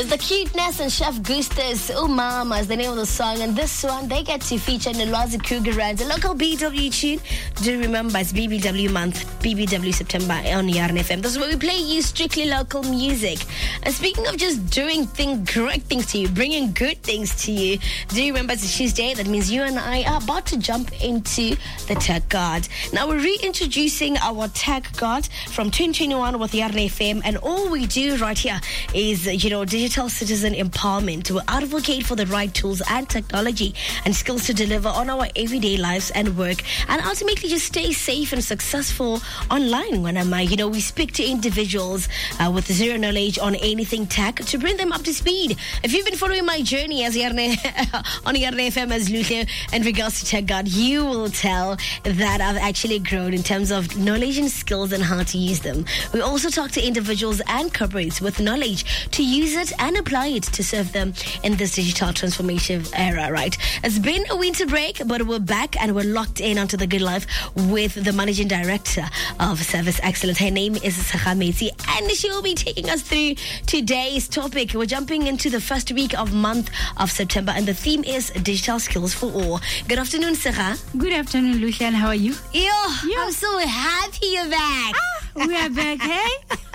It's the Cuteness and Chef Gustus. Mama is the name of the song, and this one they get to feature Nolwazi Krugerrand, a local BW tune. Do remember it's BBW month, BBW September on Yarn FM. This is where we play you strictly local music. And speaking of just doing great things to you, bringing good things to you, do remember it's a Tuesday. That means you and I are about to jump into the Tech God. Now we're reintroducing our Tech God from 2021 with Yarn FM, and all we do right here is, digital citizen empowerment. We advocate for the right tools and technology and skills to deliver on our everyday lives and work, and ultimately just stay safe and successful online. When we speak to individuals with zero knowledge on anything tech to bring them up to speed. If you've been following my journey as on Yarn FM as Luther in regards to Tech God, you will tell that I've actually grown in terms of knowledge and skills and how to use them. We also talk to individuals and corporates with knowledge to use it and apply it to serve them in this digital transformation era, right? It's been a winter break, but we're back and we're locked in onto the good life with the managing director of Service Excellence. Her name is Sakha Metsi, and she will be taking us through today's topic. We're jumping into the first week of month of September, and the theme is digital skills for all. Good afternoon, Sakha. Good afternoon, Lucian. How are you? I'm so happy you're back. We are back, hey?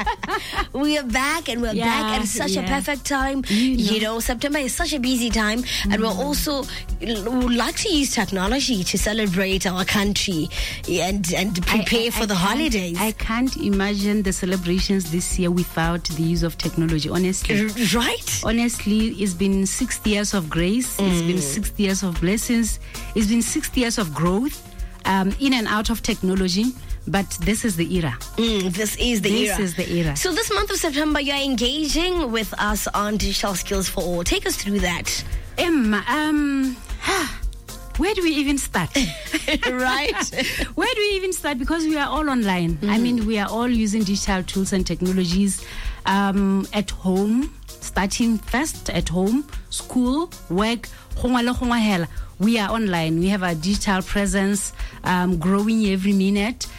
We are back, and we're back at such a perfect time. September is such a busy time, and we're also would like to use technology to celebrate our country and prepare for the holidays. I can't imagine the celebrations this year without the use of technology, honestly. Right? Honestly, it's been 60 years of grace. It's been 60 years of blessings. It's been 60 years of growth in and out of technology. But this is the era. This is the era. So this month of September, you're engaging with us on digital skills for all. Take us through that. Emma, where do we even start? Right? Where do we even start? Because we are all online. I mean, we are all using digital tools and technologies at home, starting first at home, school, work, we are online. We have a digital presence growing every minute.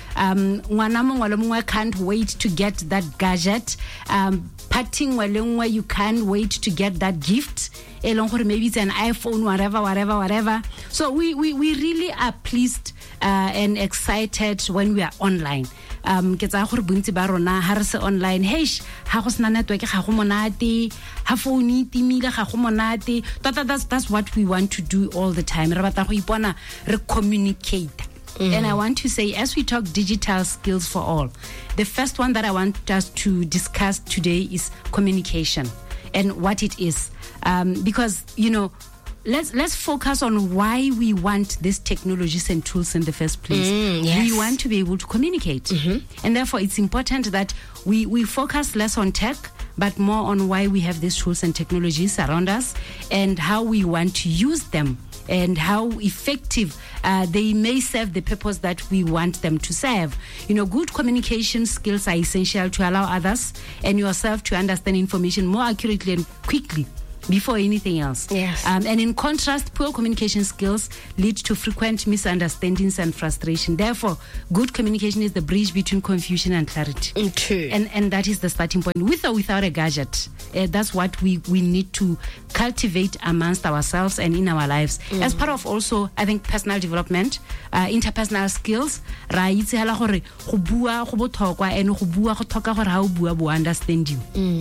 Can't wait to get that gadget. Parting where you can't wait to get that gift. Maybe it's an iPhone, whatever. So we really are pleased and excited when we are online. Ke tsa gore bontsi ba rona ha re se online ha go sena network ga go monate ha phone itimile ga go monate that's what we want to do all the time. Re batla go ipona re communicate. And I want to say, as we talk digital skills for all, the first one that I want us to discuss today is communication and what it is, because let's focus on why we want these technologies and tools in the first place. We want to be able to communicate. And therefore, it's important that we focus less on tech, but more on why we have these tools and technologies around us and how we want to use them and how effective they may serve the purpose that we want them to serve. Good communication skills are essential to allow others and yourself to understand information more accurately and quickly before anything else. Yes. And in contrast, poor communication skills lead to frequent misunderstandings and frustration. Therefore, good communication is the bridge between confusion and clarity. True. And that is the starting point. With or without a gadget, that's what we need to cultivate amongst ourselves and in our lives. As part of also, I think, personal development, interpersonal skills, ra itse hela gore go bua go botlhokwa and go bua go tlhoka gore ha o bua bo understand you.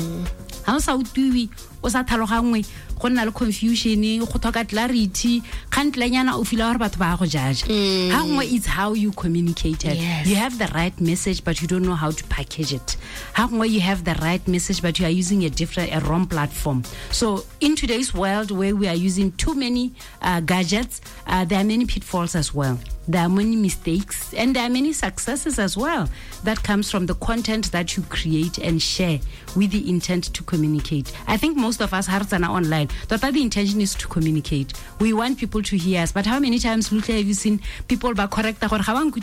Ha o sa utlwi o sa tlhalogangwe go nna le confusion go tlhoka clarity khantlanyana o feel gore batho ba go judge. Ha ngwe it's how you communicated. You have the right message but you don't know how to package it. Ha ngwe you have the right message but you are using a wrong platform. So in today's world where we are using too many gadgets, there are many pitfalls as well. There are many mistakes and there are many successes as well that comes from the content that you create and share with the intent to communicate. I think most of us are online. The intention is to communicate. We want people to hear us. But how many times have you seen people correct? Don't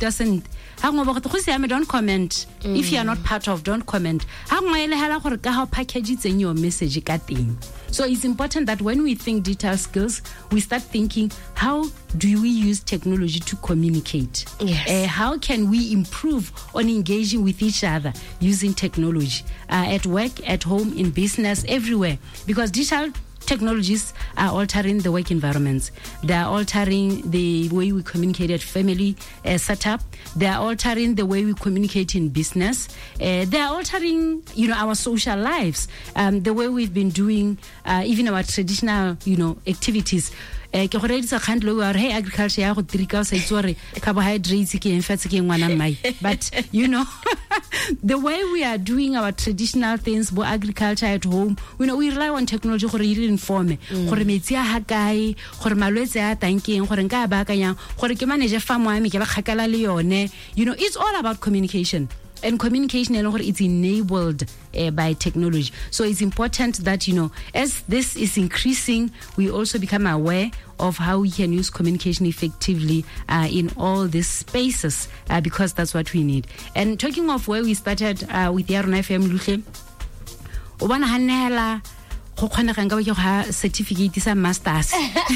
comment. If you are not part of, don't comment. How package in your message. So it's important that when we think digital skills, we start thinking, how do we use technology to communicate? communicate? Yes. How can we improve on engaging with each other using technology at work, at home, in business, everywhere? Because digital technologies are altering the work environments. They are altering the way we communicate at family setup. They are altering the way we communicate in business. They are altering, our social lives, the way we've been doing even our traditional, activities. Ke go reditsa khandlo wa re hey agriculture ya go trika o sa itsore carbohydrates ke emfetse ke ngwana mai, but the way we are doing our traditional things, bo agriculture at home, we rely on technology gore e informe gore metsi a ha kae, gore malwetse a tankeng, gore nka ba akanya gore ke manage farm wa me ke ba khakala le yone. It's all about communication. And communication, it's enabled by technology. So it's important that, as this is increasing, we also become aware of how we can use communication effectively in all these spaces, because that's what we need. And talking of where we started with Yarona FM, Luhle, Obana Hanela, certificate is a master's.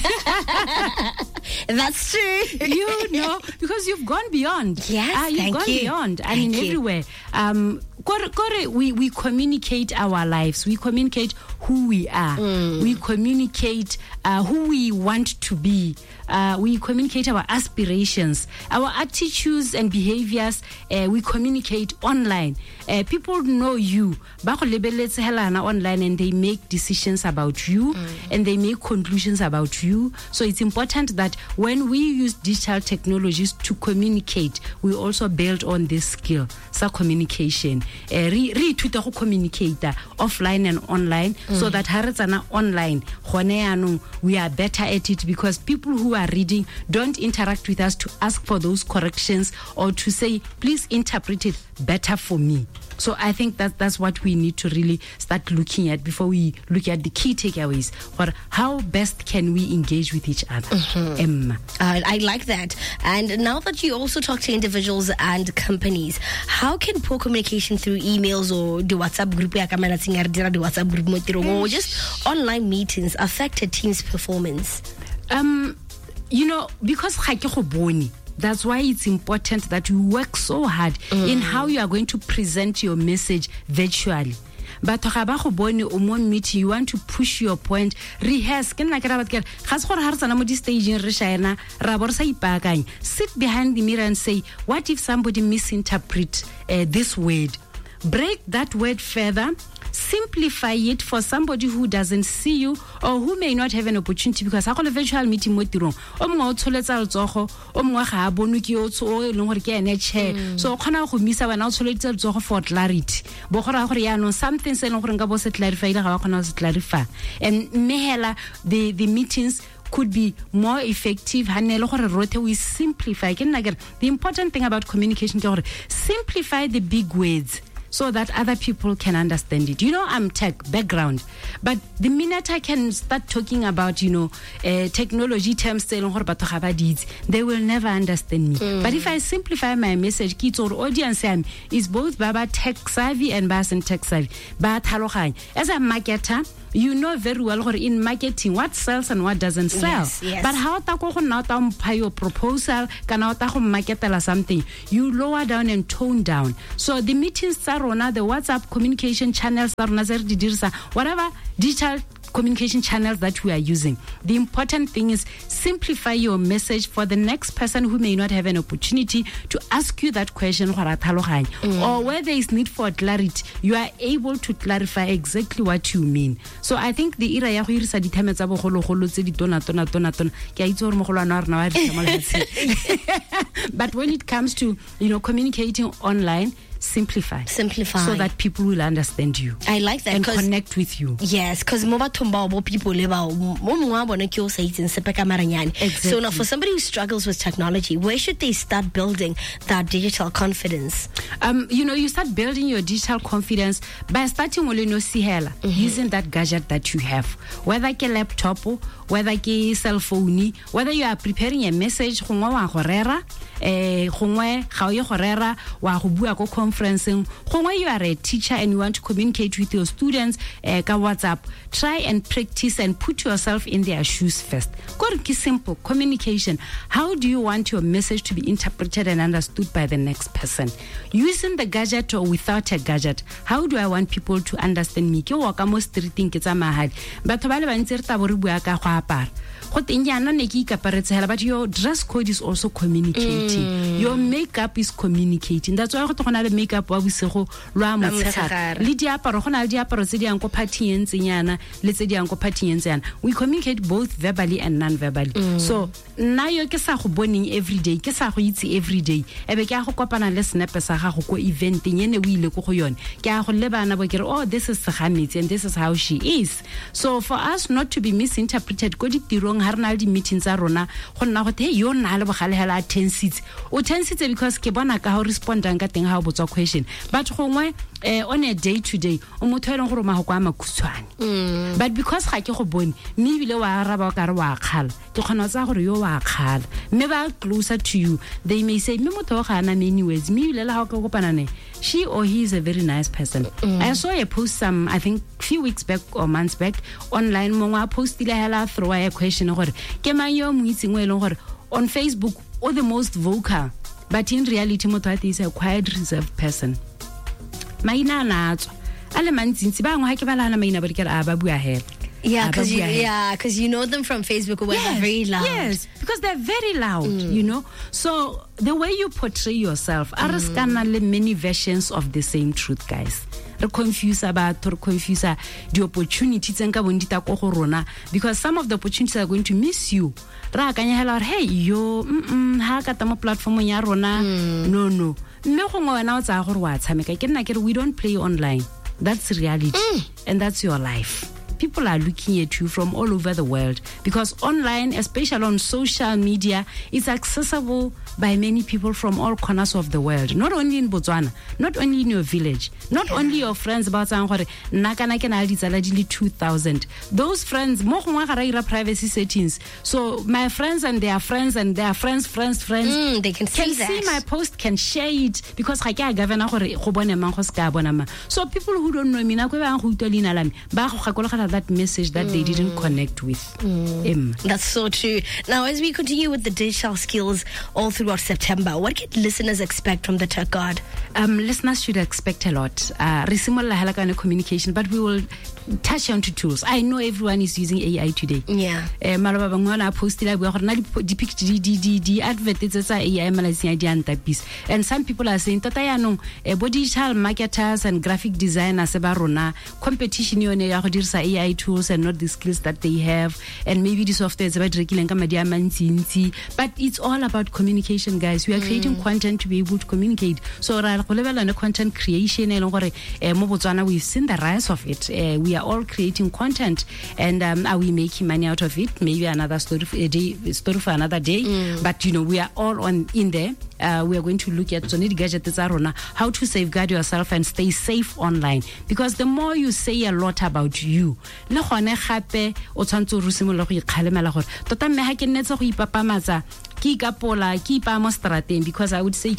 That's true. Because you've gone beyond. Yes, you've gone beyond. I mean, everywhere. We communicate our lives. We communicate who we are. We communicate who we want to be. We communicate our aspirations, our attitudes and behaviors. We communicate online. People know you online, and they make decisions about you, and they make conclusions about you. So it's important that when we use digital technologies to communicate, we also build on this skill, so communication. Re communicate offline and online, so that online we are better at it, because people who are reading don't interact with us to ask for those corrections or to say, please interpret it better for me. So I think that's what we need to really start looking at before we look at the key takeaways for how best can we engage with each other. Emma. I like that. And now that you also talk to individuals and companies, how can poor communication through emails or the WhatsApp group or just online meetings affect a team's performance? Because that's why it's important that you work so hard in how you are going to present your message virtually. But meeting, you want to push your point, rehearse. Sit behind the mirror and say, what if somebody misinterprets this word? Break that word further. Simplify it for somebody who doesn't see you or who may not have an opportunity, because I call a virtual meeting so something and the meetings could be more effective. We simplify. The important thing about communication is simplify the big words so that other people can understand it. I'm tech background, but the minute I can start talking about, technology terms, they will never understand me. But if I simplify my message, kids or audience is both Baba tech savvy and Basan tech savvy. But as a marketer, you know very well in marketing what sells and what doesn't sell. Yes. But how your proposal can market something, you lower down and tone down. So the meetings are on the WhatsApp communication channels, whatever digital communication channels that we are using. The important thing is simplify your message for the next person who may not have an opportunity to ask you that question, or where there is need for clarity, you are able to clarify exactly what you mean. So I think the era ya go irisa dithametse tsa bogologolo tse di tona ke a itse gore mogolwana wa rena wa re tsamaya. But when it comes to communicating online, simplify so that people will understand you. I like that and connect with you. Yes, because people exactly. So now for somebody who struggles with technology, where should they start building that digital confidence? You start building your digital confidence by starting using that gadget that you have, whether it's a laptop, whether it's a cell phone, whether you are preparing a message, conferencing, when you are a teacher and you want to communicate with your students, ka WhatsApp, try and practice and put yourself in their shoes first. Simple communication. How do you want your message to be interpreted and understood by the next person? Using the gadget or without a gadget, how do I want people to understand me? Ke waka mo streeting ke tsamaya batho ba le bantsi re tabo re bua ka go apara go tenyana ne ke ikaparetse but your dress code is also communicating. Your makeup is communicating. That's why go togona le makeup wa bosego lwa motshegare le diaparo gona le diaparo tse di yang go party entsenyana le tse di yang go party entsenyana. We communicate both verbally and non-verbally. So na yo ke sa go boning every day, ke sa go itse every day ebe ke a go kopana le snap sa gago go event nyene o ile go yone ke a go lebana bo kere oh this is Seganitsi and this is how she is. So for us not to be misinterpreted go ditirong ha rena le di meetings tsa rona go nna go hey yo nna le bogale hela 10 seats o 10 seats because ke bona ka how respondang ka teng ha o botsa question but gongwe on a day to day o motho ene gore ma go kwa makhutshwane but because ga ke go bone mme bile wa araba ka re wa khala ke khona tsa gore yo wa khala mme ba closer to you they may say mme motho ga ana many words mme bile la ga go kopana ne she or he is a very nice person. I saw a post I think few weeks back or months back online mongwa postile hela throw a question gore ke mang yo mo itseng we leng gore on Facebook or the most vocal but in reality motho is a quiet reserved person. Maina natswa ale mantsi ba ngwa ke balana maina ba dikela a ba bua hela. Yeah, because you know them from Facebook where they're very loud. Yes, because they're very loud, you know. So the way you portray yourself, are many versions of the same truth, guys. Re confuse the opportunities because some of the opportunities are going to miss you. Hey, yo, ha ka tamo platform ya rona. No. We don't play online. That's reality. And that's your life. People are looking at you from all over the world because online, especially on social media, is accessible by many people from all corners of the world. Not only in Botswana, not only in your village, not only your friends about 2,000. Those friends, privacy settings. So my friends and their friends and their friends, they can see my post, can share it because so people who don't know me, that message that they didn't connect with. That's so true. Now, as we continue with the digital skills all throughout September, what can listeners expect from the Tech God? Listeners should expect a lot. Communication, but we will touch onto tools. I know everyone is using AI today. Yeah. And some people are saying digital marketers and graphic designers competition AI tools and not the skills that they have, and maybe the software is about but it's all about communication, guys. We are creating content to be able to communicate. So content creation we've seen the rise of it. We are all creating content and are we making money out of it? Maybe another story for another day. But you know, we are all in there. We are going to look at how to safeguard yourself and stay safe online, because the more you say a lot about you, because I would say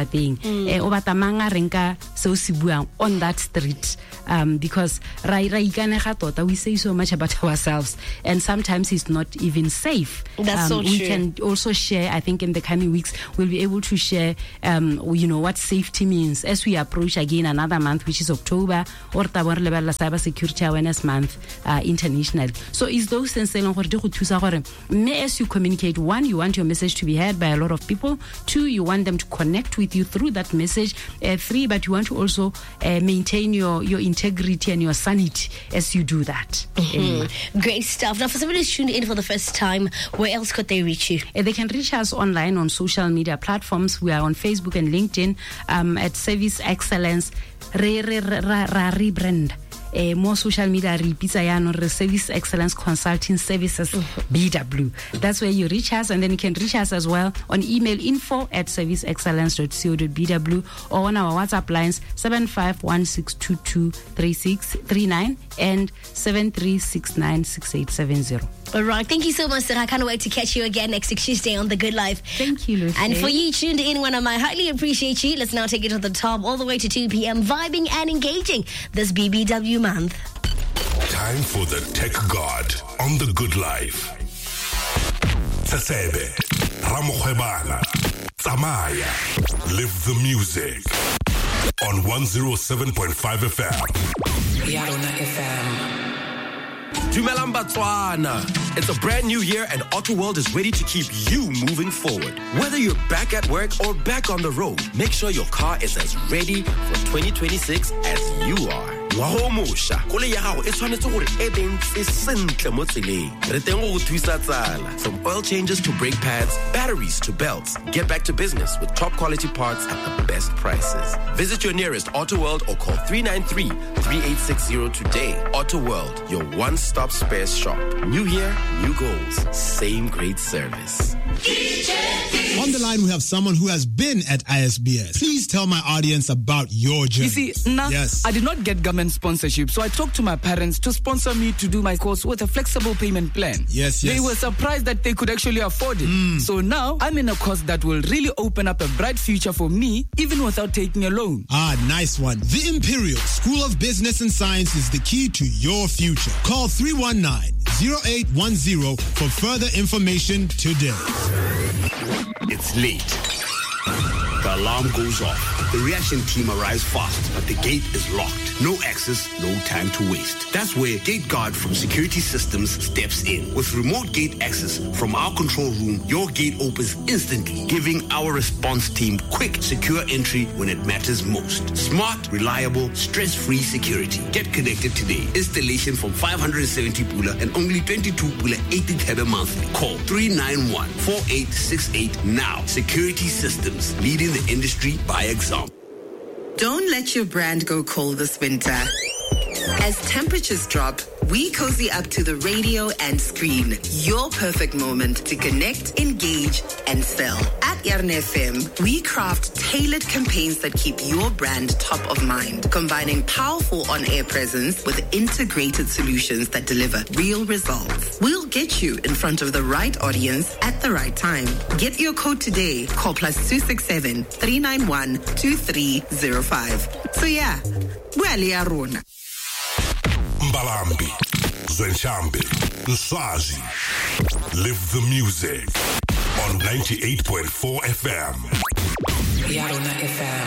on that street, because we say so much about ourselves and sometimes it's not even safe. That's so true. We can also share, I think in the coming weeks we'll be able to share what safety means as we approach again another month, which is October, or Cyber Security Awareness Month internationally. So it's those things as you communicate, one, you want your message to be heard by a lot of people. Two, you want them to connect with you through that message. Three, but you want to also maintain your integrity and your sanity as you do that. Great stuff. Now, for somebody who's tuned in for the first time, where else could they reach you? They can reach us online on social media platforms. We are on Facebook and LinkedIn at Service Excellence. Rebrand. More social media Service Excellence Consulting Services BW. That's where you reach us, and then you can reach us as well on email info@serviceexcellence.co.bw or on our WhatsApp lines 7516223639 and 73696870. All right. Thank you so much, sir. I can't wait to catch you again next Tuesday on The Good Life. Thank you, Lucy. And for you tuned in, one of my highly appreciate you. Let's now take it to the top all the way to 2 p.m. vibing and engaging this BBW month. Time for the Tech God on The Good Life. Tsesebe, Ramokgwebana, Tsamaya, live the music on 107.5 FM. Yarona FM. Dumelang Batswana. It's a brand new year and Auto World is ready to keep you moving forward. Whether you're back at work or back on the road, make sure your car is as ready for 2026 as you are. Ngwaho mosha, kole ya gago e tshwanetse gore e bentse sentle mo tseleng. Re teng go thusa tsala. From oil changes to brake pads, batteries to belts. Get back to business with top quality parts at the best prices. Visit your nearest Auto World or call 393-3860 today. Auto World, your one-stop spares shop. New year, new goals, same great service. On the line, we have someone who has been at ISBS. Please tell my audience about your journey. You see, yes. I did not get government sponsorship, so I talked to my parents to sponsor me to do my course with a flexible payment plan. Yes. They were surprised that they could actually afford it. So now I'm in a course that will really open up a bright future for me, even without taking a loan. Ah, nice one. The Imperial School of Business and Science is the key to your future. Call 319-0810 for further information today. It's late. The alarm goes off. The reaction team arrives fast, but the gate is locked. No access, no time to waste. That's where Gate Guard from Security Systems steps in. With remote gate access from our control room, your gate opens instantly, giving our response team quick, secure entry when it matters most. Smart, reliable, stress-free security. Get connected today. Installation from 570 pula and only 22 pula 80 tebe monthly. Call 391-4868 now. Security Systems, leading the industry by example. Don't let your brand go cold this winter. As temperatures drop, we cozy up to the radio and screen. Your perfect moment to connect, engage, and sell. At Yarona FM, we craft tailored campaigns that keep your brand top of mind, combining powerful on-air presence with integrated solutions that deliver real results. We'll get you in front of the right audience at the right time. Get your code today. Call +267 391 2305. So yeah, well, Yarona. Mbalambi, Zwenshambi, Nswazi. Live the music on 98.4 FM. Yarona FM.